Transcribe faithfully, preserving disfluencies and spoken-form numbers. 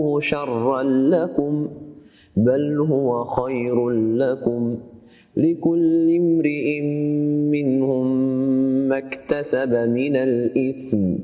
شرا لكم بل هو خير لكم لكل امرئ منهم ما اكتسب من الإثم